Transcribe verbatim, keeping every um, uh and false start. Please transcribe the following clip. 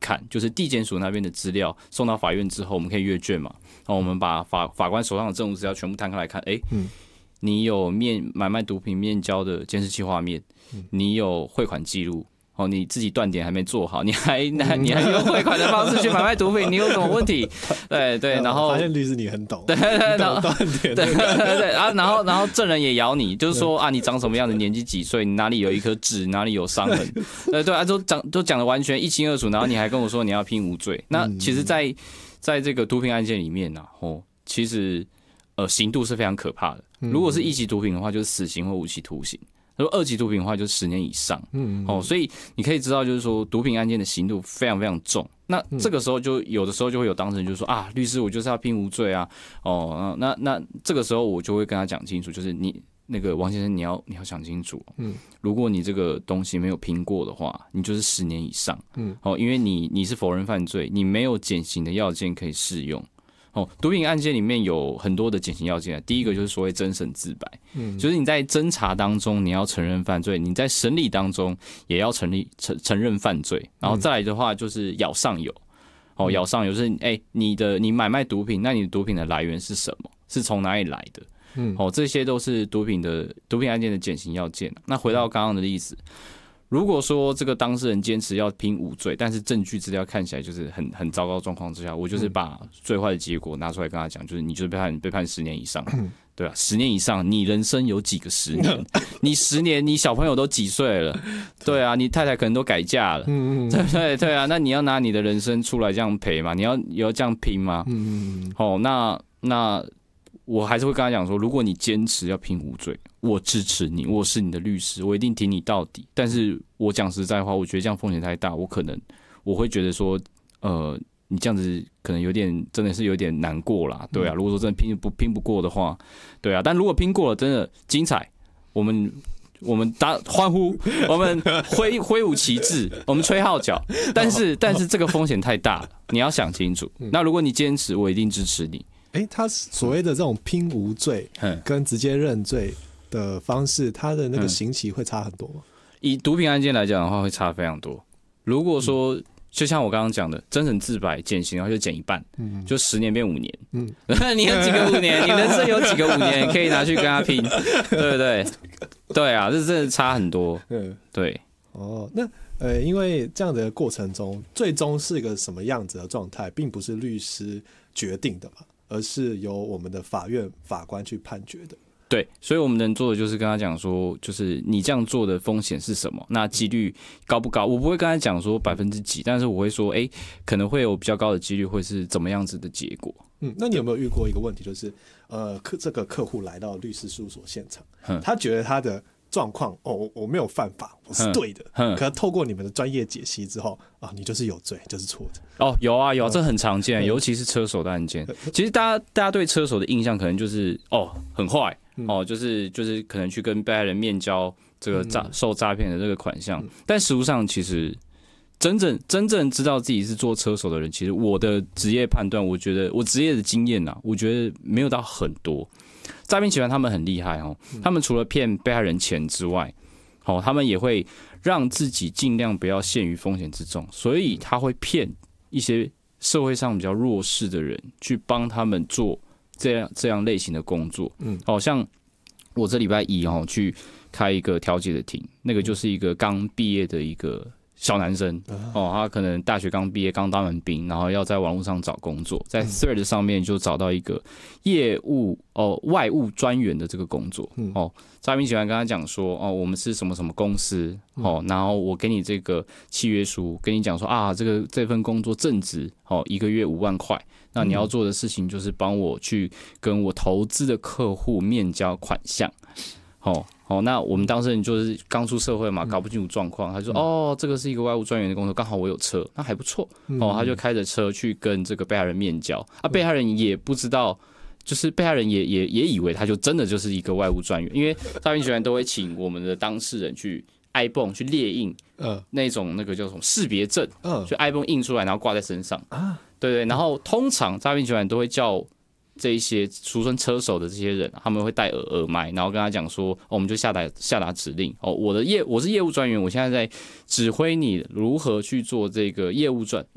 看，就是地检署那边的资料送到法院之后，我们可以阅卷嘛，然后我们把法法官手上的证物资料全部摊开来看，哎、欸嗯，你有面买卖毒品面交的监视器画面，你有汇款记录。哦，你自己断点还没做好，你还你还用汇款的方式去买卖毒品，你有什么问题？对对，然后发现律师你很懂， 对对对， 然后断点， 对对对啊，然后然后证人也咬你，就是说啊，你长什么样子，年纪几岁，你哪里有一颗痣，哪里有伤痕，对对啊，都讲都讲的完全一清二楚，然后你还跟我说你要拼无罪，那其实在，在在这个毒品案件里面呢、啊，哦，其实呃刑度是非常可怕的，如果是一级毒品的话，就是死刑或无期徒刑。如果二级毒品的话，就是十年以上。嗯，哦，所以你可以知道，就是说毒品案件的刑度非常非常重。那这个时候就有的时候就会有当事人就说啊，律师我就是要拼无罪啊。哦，那那这个时候我就会跟他讲清楚，就是你那个王先生，你要你要想清楚。嗯，如果你这个东西没有拼过的话，你就是十年以上。嗯，哦，因为你你是否认犯罪，你没有减刑的要件可以适用。哦，毒品案件里面有很多的减刑要件，第一个就是所谓真审自白，嗯，就是你在侦查当中你要承认犯罪，你在审理当中也要承认承承认犯罪，然后再来的话就是咬上游，哦，咬上游就是哎、欸，你的你买卖毒品，那你的毒品的来源是什么？是从哪里来的？嗯，哦，这些都是毒品的毒品案件的减刑要件。那回到刚刚的例子。如果说这个当事人坚持要拼无罪，但是证据资料看起来就是很很糟糕状况之下，我就是把最坏的结果拿出来跟他讲，就是你就是被判被判十年以上，对吧、啊？十年以上，你人生有几个十年？你十年，你小朋友都几岁了？对啊，你太太可能都改嫁了，对对对啊，那你要拿你的人生出来这样赔吗？你要你要这样拼吗？哦，那那。我还是会跟他讲说，如果你坚持要拼无罪，我支持你，我是你的律师，我一定挺你到底。但是我讲实在话，我觉得这样风险太大，我可能我会觉得说，呃，你这样子可能有点真的是有点难过啦，对啊。如果说真的拼不拼不过的话，对啊。但如果拼过了，真的精彩，我们我们打欢呼，我们挥挥舞旗帜，我们吹号角。但是但是这个风险太大了，你要想清楚。那如果你坚持，我一定支持你。 哎、欸，他所谓的这种拼无罪跟直接认罪的方式，他的那个刑期会差很多吗？ 以毒品案件来讲的话，会差非常多。如果说、嗯、就像我刚刚讲的，真审自白减刑，然后就减一半，嗯、就十年变五年。嗯，你有几个五年？你人生有几个五年可以拿去跟他拼？对不对？对啊，这真的差很多。嗯，对。 哦，那呃，因为这样的过程中，最终是一个什么样子的状态，并不是律师决定的嘛。而是由我们的法院法官去判决的。 对，所以我们能做的就是跟他讲说，就是你这样做的风险是什么，那几率高不高？我不会跟他讲说百分之几，但是我会说，哎、欸，可能会有比较高的几率会是怎么样子的结果。 嗯，那你有没有遇过一个问题，就是呃，客这个客户来到律师事务所现场，嗯、他觉得他的状况哦，我没有犯法，我是对的。嗯，可是透过你们的专业解析之后啊，你就是有罪，就是错的。 哦，有啊有啊，这很常见，尤其是车手的案件。其实大家大家对车手的印象可能就是哦很坏哦，就是就是可能去跟被害人面交这个诈受诈骗的这个款项，但实际上其实真正真正知道自己是做车手的人，其实我的职业判断，我觉得我职业的经验啊，我觉得没有到很多。诈骗集团他们很厉害哦，他们除了骗被害人钱之外，哦，他们也会让自己尽量不要陷于风险之中，所以他会骗一些社会上比较弱势的人，去帮他们做这样这样类型的工作。嗯，好、哦、像我这礼拜一哦去开一个调解的庭，那个就是一个刚毕业的一个小男生哦，他可能大学刚毕业，刚当完兵，然后要在网络上找工作，在 Thread 上面就找到一个业务哦外务专员的这个工作哦。诈骗集团跟他讲说哦，我们是什么什么公司哦，然后我给你这个契约书，跟你讲说啊，这个这份工作正职哦，一个月五万块，那你要做的事情就是帮我去跟我投资的客户面交款项，哦。哦，那我们当事人就是刚出社会嘛，搞不清楚状况，他就说、嗯、哦，这个是一个外务专员的工作，刚好我有车，那还不错。哦，他就开着车去跟这个被害人面交，啊，被害人也不知道，就是被害人也也也以为他就真的就是一个外务专员，因为诈骗集团都会请我们的当事人去 iPhone 去列印，呃，那种那个叫什么识别证，嗯，就 iPhone 印出来，然后挂在身上啊，对对，然后通常诈骗集团都会叫这一些俗称车手的这些人，他们会戴耳耳麦，然后跟他讲说、哦，我们就下达下达指令哦，我的业我是业务专员，我现在在指挥你如何去做这个业务专